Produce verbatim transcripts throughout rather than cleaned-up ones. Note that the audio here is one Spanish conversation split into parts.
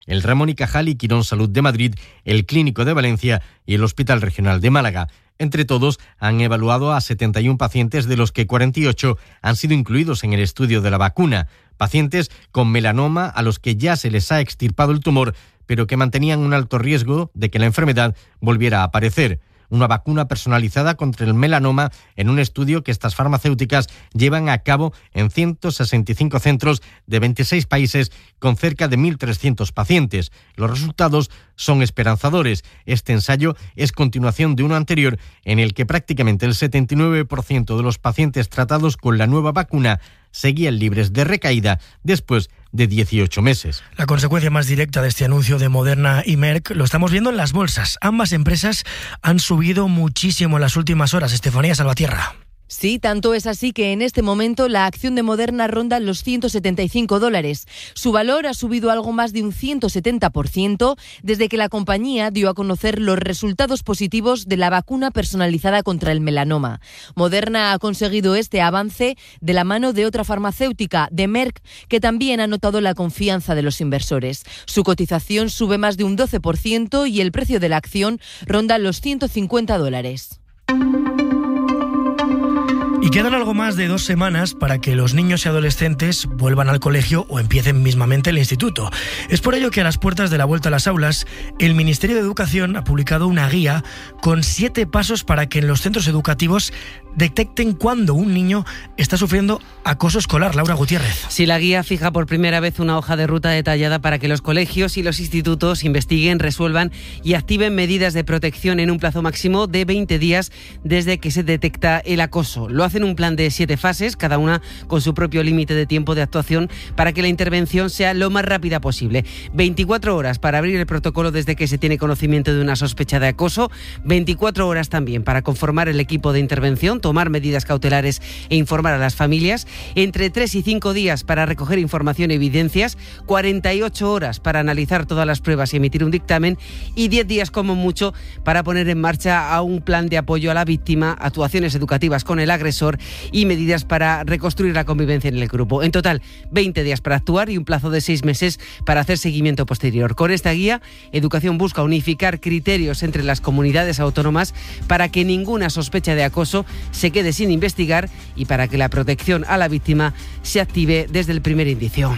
el Ramón y Cajal y Quirón Salud de Madrid, el Clínico de Valencia y el Hospital Regional de Málaga. Entre todos, han evaluado a setenta y uno pacientes, de los que cuarenta y ocho han sido incluidos en el estudio de la vacuna. Pacientes con melanoma a los que ya se les ha extirpado el tumor, pero que mantenían un alto riesgo de que la enfermedad volviera a aparecer. Una vacuna personalizada contra el melanoma en un estudio que estas farmacéuticas llevan a cabo en ciento sesenta y cinco centros de veintiséis países con cerca de mil trescientos pacientes. Los resultados son esperanzadores. Este ensayo es continuación de uno anterior en el que prácticamente el setenta y nueve por ciento de los pacientes tratados con la nueva vacuna seguían libres de recaída después de dieciocho meses. La consecuencia más directa de este anuncio de Moderna y Merck lo estamos viendo en las bolsas. Ambas empresas han subido muchísimo en las últimas horas. Estefanía Salvatierra. Sí, tanto es así que en este momento la acción de Moderna ronda los ciento setenta y cinco dólares. Su valor ha subido algo más de un ciento setenta por ciento desde que la compañía dio a conocer los resultados positivos de la vacuna personalizada contra el melanoma. Moderna ha conseguido este avance de la mano de otra farmacéutica, de Merck, que también ha notado la confianza de los inversores. Su cotización sube más de un doce por ciento y el precio de la acción ronda los ciento cincuenta dólares. Y quedan algo más de dos semanas para que los niños y adolescentes vuelvan al colegio o empiecen mismamente el instituto. Es por ello que a las puertas de la vuelta a las aulas, el Ministerio de Educación ha publicado una guía con siete pasos para que en los centros educativos detecten cuando un niño está sufriendo acoso escolar. Laura Gutiérrez. Sí, la guía fija por primera vez una hoja de ruta detallada para que los colegios y los institutos investiguen, resuelvan y activen medidas de protección en un plazo máximo de veinte días desde que se detecta el acoso. Lo hacen un plan de siete fases, cada una con su propio límite de tiempo de actuación para que la intervención sea lo más rápida posible. veinticuatro horas para abrir el protocolo desde que se tiene conocimiento de una sospecha de acoso, veinticuatro horas también para conformar el equipo de intervención, tomar medidas cautelares e informar a las familias, entre tres y cinco días para recoger información y evidencias, cuarenta y ocho horas para analizar todas las pruebas y emitir un dictamen y diez días como mucho para poner en marcha a un plan de apoyo a la víctima, actuaciones educativas con el agresor y medidas para reconstruir la convivencia en el grupo. En total, veinte días para actuar y un plazo de seis meses para hacer seguimiento posterior. Con esta guía, Educación busca unificar criterios entre las comunidades autónomas para que ninguna sospecha de acoso se quede sin investigar y para que la protección a la víctima se active desde el primer indicio.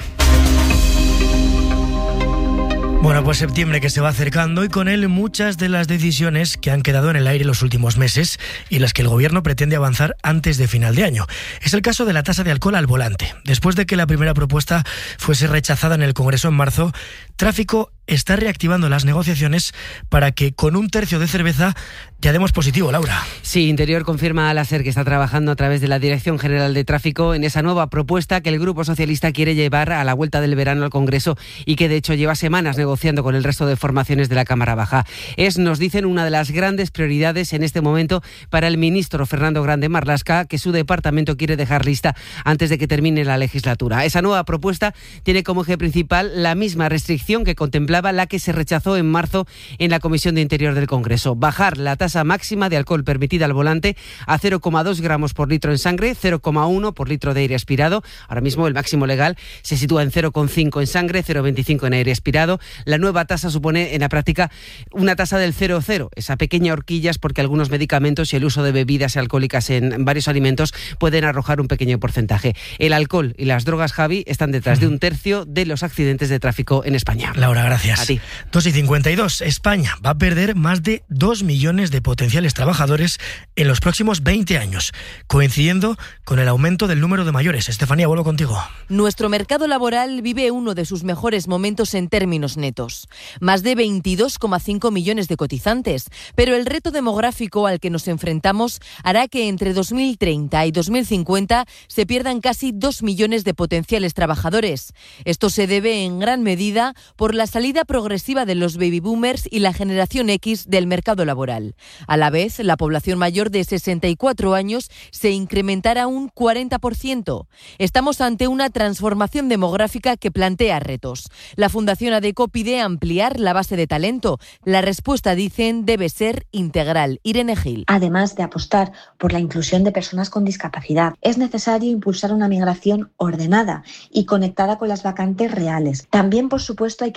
Bueno, pues septiembre que se va acercando y con él muchas de las decisiones que han quedado en el aire los últimos meses y las que el Gobierno pretende avanzar antes de final de año. Es el caso de la tasa de alcohol al volante. Después de que la primera propuesta fuese rechazada en el Congreso en marzo, Tráfico está reactivando las negociaciones para que con un tercio de cerveza ya demos positivo, Laura. Sí, Interior confirma a la SER que está trabajando a través de la Dirección General de Tráfico en esa nueva propuesta que el Grupo Socialista quiere llevar a la vuelta del verano al Congreso y que de hecho lleva semanas negociando con el resto de formaciones de la Cámara Baja. Es, nos dicen, una de las grandes prioridades en este momento para el ministro Fernando Grande Marlaska, que su departamento quiere dejar lista antes de que termine la legislatura. Esa nueva propuesta tiene como eje principal la misma restricción que contemplaba la que se rechazó en marzo en la Comisión de Interior del Congreso. Bajar la tasa máxima de alcohol permitida al volante a cero coma dos gramos por litro en sangre, cero coma uno por litro de aire expirado. Ahora mismo el máximo legal se sitúa en cero coma cinco en sangre, cero coma veinticinco en aire expirado. La nueva tasa supone en la práctica una tasa del cero coma cero. Esa pequeña horquilla es porque algunos medicamentos y el uso de bebidas alcohólicas en varios alimentos pueden arrojar un pequeño porcentaje. El alcohol y las drogas, Javi, están detrás de un tercio de los accidentes de tráfico en España. Laura, gracias. A ti. dos y cincuenta y dos. España va a perder más de dos millones de potenciales trabajadores en los próximos veinte años, coincidiendo con el aumento del número de mayores. Estefanía, vuelvo contigo. Nuestro mercado laboral vive uno de sus mejores momentos en términos netos. Más de veintidós coma cinco millones de cotizantes, pero el reto demográfico al que nos enfrentamos hará que entre dos mil treinta y dos mil cincuenta se pierdan casi dos millones de potenciales trabajadores. Esto se debe en gran medida por la salida progresiva de los baby boomers y la generación X del mercado laboral. A la vez, la población mayor de sesenta y cuatro años se incrementará un cuarenta por ciento. Estamos ante una transformación demográfica que plantea retos. La Fundación ADECO pide ampliar la base de talento. La respuesta, dicen, debe ser integral. Irene Gil. Además de apostar por la inclusión de personas con discapacidad, es necesario impulsar una migración ordenada y conectada con las vacantes reales. También, por supuesto, hay que aprovechar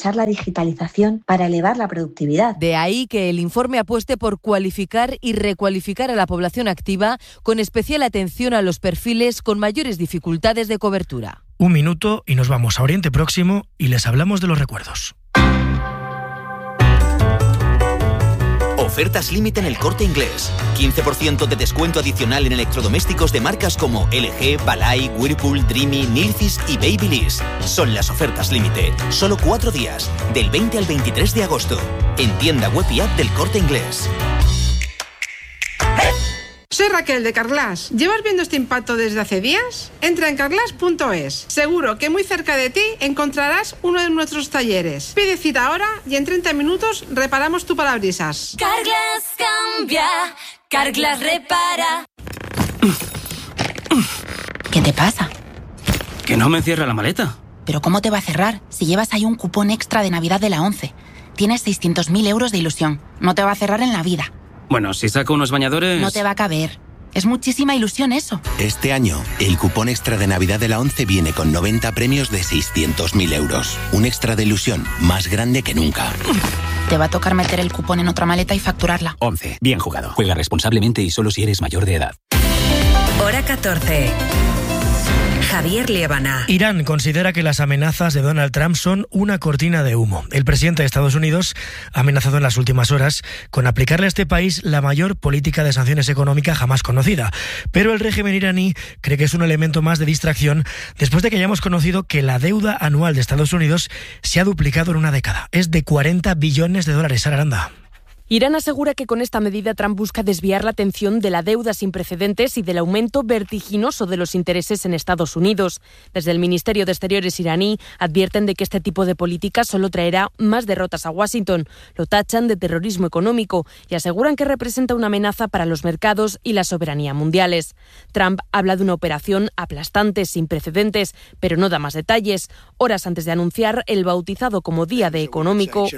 aprovechar la digitalización para elevar la productividad. De ahí que el informe apueste por cualificar y recualificar a la población activa, con especial atención a los perfiles con mayores dificultades de cobertura. Un minuto y nos vamos a Oriente Próximo y les hablamos de los recuerdos. Ofertas límite en El Corte Inglés. quince por ciento de descuento adicional en electrodomésticos de marcas como L G, Balay, Whirlpool, Dreamy, Nilfisk y Babyliss. Son las ofertas límite. Solo cuatro días, del veinte al veintitrés de agosto. En tienda web y app del Corte Inglés. Soy Raquel de Carglass. ¿Llevas viendo este impacto desde hace días? Entra en carglass punto es. Seguro que muy cerca de ti encontrarás uno de nuestros talleres. Pide cita ahora y en treinta minutos reparamos tu parabrisas. Carglass cambia, Carglass repara. ¿Qué te pasa? Que no me cierra la maleta. ¿Pero cómo te va a cerrar si llevas ahí un cupón extra de Navidad de la ONCE? Tienes seiscientos mil euros de ilusión. No te va a cerrar en la vida. Bueno, si saco unos bañadores... No te va a caber. Es muchísima ilusión eso. Este año, el cupón extra de Navidad de la ONCE viene con noventa premios de seiscientos mil euros. Un extra de ilusión más grande que nunca. Te va a tocar meter el cupón en otra maleta y facturarla. ONCE. Bien jugado. Juega responsablemente y solo si eres mayor de edad. Hora catorce. Javier Liébana. Irán considera que las amenazas de Donald Trump son una cortina de humo. El presidente de Estados Unidos ha amenazado en las últimas horas con aplicarle a este país la mayor política de sanciones económicas jamás conocida. Pero el régimen iraní cree que es un elemento más de distracción después de que hayamos conocido que la deuda anual de Estados Unidos se ha duplicado en una década. Es de cuarenta billones de dólares. Sara Aranda. Irán asegura que con esta medida Trump busca desviar la atención de la deuda sin precedentes y del aumento vertiginoso de los intereses en Estados Unidos. Desde el Ministerio de Exteriores iraní advierten de que este tipo de política solo traerá más derrotas a Washington. Lo tachan de terrorismo económico y aseguran que representa una amenaza para los mercados y la soberanía mundiales. Trump habla de una operación aplastante, sin precedentes, pero no da más detalles. Horas antes de anunciar el bautizado como Día de Económico,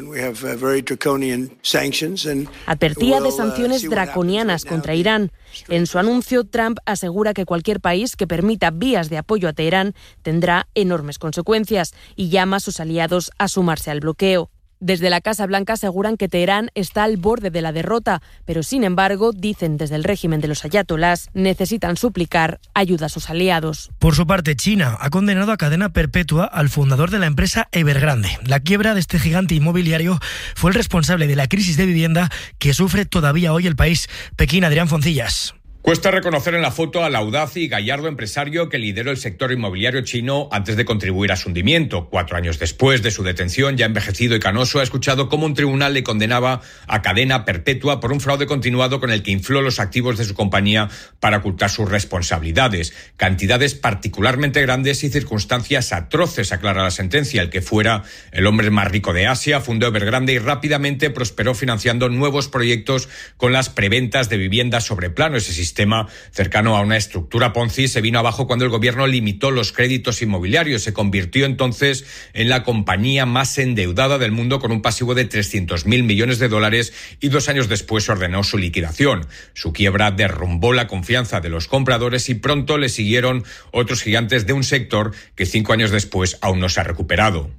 advertía de sanciones draconianas contra Irán. En su anuncio, Trump asegura que cualquier país que permita vías de apoyo a Teherán tendrá enormes consecuencias y llama a sus aliados a sumarse al bloqueo. Desde la Casa Blanca aseguran que Teherán está al borde de la derrota, pero sin embargo, dicen desde el régimen de los ayatolás, necesitan suplicar ayuda a sus aliados. Por su parte, China ha condenado a cadena perpetua al fundador de la empresa Evergrande. La quiebra de este gigante inmobiliario fue el responsable de la crisis de vivienda que sufre todavía hoy el país. Pekín, Adrián Foncillas. Cuesta reconocer en la foto al audaz y gallardo empresario que lideró el sector inmobiliario chino antes de contribuir a su hundimiento. Cuatro años después de su detención, ya envejecido y canoso, ha escuchado cómo un tribunal le condenaba a cadena perpetua por un fraude continuado con el que infló los activos de su compañía para ocultar sus responsabilidades. Cantidades particularmente grandes y circunstancias atroces, aclara la sentencia. El que fuera el hombre más rico de Asia fundó Evergrande y rápidamente prosperó financiando nuevos proyectos con las preventas de viviendas sobre plano. Ese sistema sistema cercano a una estructura Ponzi se vino abajo cuando el gobierno limitó los créditos inmobiliarios. Se convirtió entonces en la compañía más endeudada del mundo con un pasivo de trescientos mil millones de dólares y dos años después ordenó su liquidación. Su quiebra derrumbó la confianza de los compradores y pronto le siguieron otros gigantes de un sector que cinco años después aún no se ha recuperado.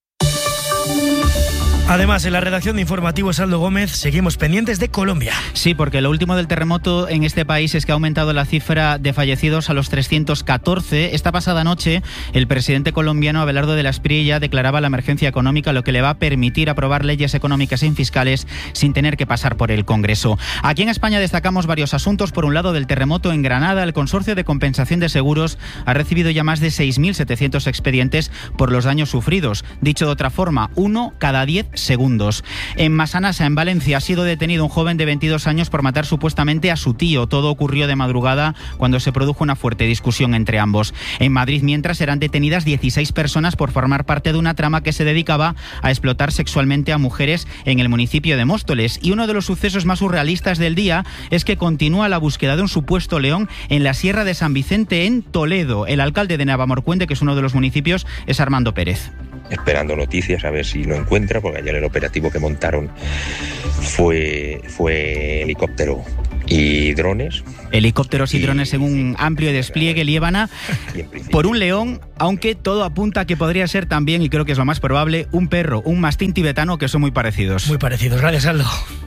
Además, en la redacción de Informativos Aldo Gómez seguimos pendientes de Colombia. Sí, porque lo último del terremoto en este país es que ha aumentado la cifra de fallecidos a los trescientos catorce. Esta pasada noche, el presidente colombiano Abelardo de la Espriella declaraba la emergencia económica, lo que le va a permitir aprobar leyes económicas y fiscales sin tener que pasar por el Congreso. Aquí en España destacamos varios asuntos. Por un lado, del terremoto en Granada, el Consorcio de Compensación de Seguros ha recibido ya más de seis mil setecientos expedientes por los daños sufridos. Dicho de otra forma, uno cada diez segundos. En Massanassa, en Valencia, ha sido detenido un joven de veintidós años por matar supuestamente a su tío. Todo ocurrió de madrugada cuando se produjo una fuerte discusión entre ambos. En Madrid, mientras, serán detenidas dieciséis personas por formar parte de una trama que se dedicaba a explotar sexualmente a mujeres en el municipio de Móstoles. Y uno de los sucesos más surrealistas del día es que continúa la búsqueda de un supuesto león en la Sierra de San Vicente, en Toledo. El alcalde de Navalmoruende, que es uno de los municipios, es Armando Pérez. Esperando noticias a ver si lo encuentra, porque ayer el operativo que montaron fue, fue helicóptero y drones. Helicópteros y, y drones en un amplio despliegue, Liébana, por un león, aunque todo apunta a que podría ser también, y creo que es lo más probable, un perro, un mastín tibetano, que son muy parecidos. Muy parecidos. Gracias, Aldo.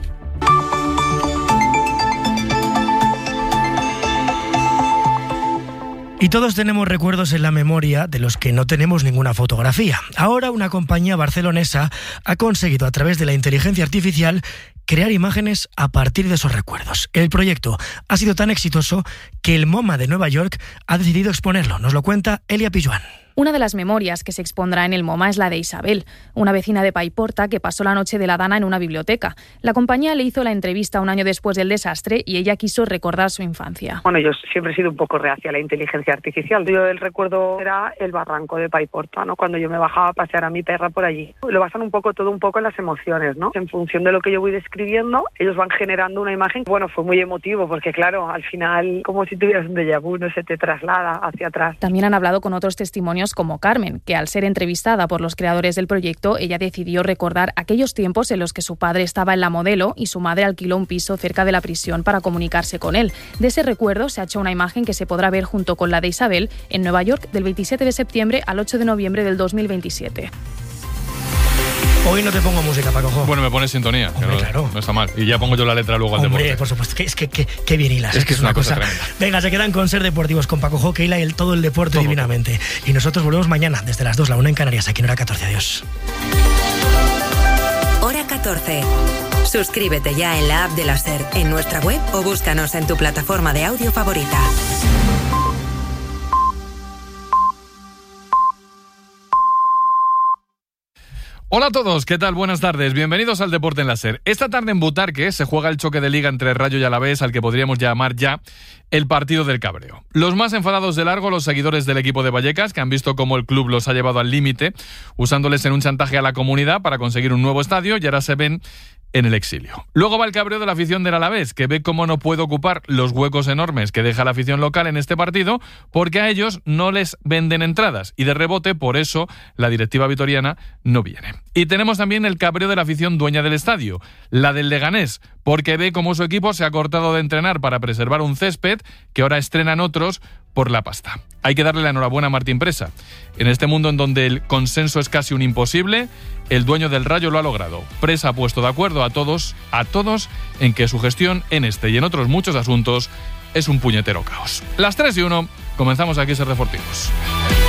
Y todos tenemos recuerdos en la memoria de los que no tenemos ninguna fotografía. Ahora una compañía barcelonesa ha conseguido, a través de la inteligencia artificial, crear imágenes a partir de esos recuerdos. El proyecto ha sido tan exitoso que el MoMA de Nueva York ha decidido exponerlo. Nos lo cuenta Elia Pijuan. Una de las memorias que se expondrá en el MoMA es la de Isabel, una vecina de Paiporta que pasó la noche de la Dana en una biblioteca. La compañía le hizo la entrevista un año después del desastre y ella quiso recordar su infancia. Bueno, yo siempre he sido un poco reacia a la inteligencia artificial. Yo el recuerdo era el barranco de Paiporta, ¿no? Cuando yo me bajaba a pasear a mi perra por allí. Lo basan un poco todo un poco en las emociones, ¿no? En función de lo que yo voy describiendo, ellos van generando una imagen. Bueno, fue muy emotivo porque, claro, al final, como si tuvieras un déjà vu, no se te traslada hacia atrás. También han hablado con otros testimonios como Carmen, que al ser entrevistada por los creadores del proyecto, ella decidió recordar aquellos tiempos en los que su padre estaba en la Modelo y su madre alquiló un piso cerca de la prisión para comunicarse con él. De ese recuerdo se ha hecho una imagen que se podrá ver junto con la de Isabel en Nueva York del veintisiete de septiembre al ocho de noviembre del dos mil veintisiete. Hoy no te pongo música, Paco Jo. Bueno, me pones sintonía, Hombre, que no, claro. no está mal. Y ya pongo yo la letra luego al Hombre, deporte. por supuesto, que es que, que, que bien hilas. Es que es una cosa, cosa tremenda. Venga, se quedan con Ser Deportivos con Paco Jo, que hila el, todo el deporte todo, divinamente. Todo. Y nosotros volvemos mañana, desde las dos, la una en Canarias, aquí en Hora catorce. Adiós. Hora catorce. Suscríbete ya en la app de la SER, en nuestra web o búscanos en tu plataforma de audio favorita. Hola a todos, ¿qué tal? Buenas tardes, bienvenidos al Deporte en la SER. Esta tarde en Butarque se juega el choque de liga entre Rayo y Alavés, al que podríamos llamar ya el partido del cabreo. Los más enfadados de largo, los seguidores del equipo de Vallecas, que han visto cómo el club los ha llevado al límite, usándoles en un chantaje a la comunidad para conseguir un nuevo estadio, y ahora se ven en el exilio. Luego va el cabreo de la afición del Alavés, que ve cómo no puede ocupar los huecos enormes que deja la afición local en este partido, porque a ellos no les venden entradas, y de rebote, por eso, la directiva vitoriana no viene. Y tenemos también el cabreo de la afición dueña del estadio, la del Leganés, porque ve cómo su equipo se ha cortado de entrenar para preservar un césped que ahora estrenan otros por la pasta. Hay que darle la enhorabuena a Martín Presa. En este mundo en donde el consenso es casi un imposible, el dueño del Rayo lo ha logrado. Presa ha puesto de acuerdo a todos, a todos, en que su gestión en este y en otros muchos asuntos es un puñetero caos. Las tres y uno, comenzamos aquí Ser Deportivos.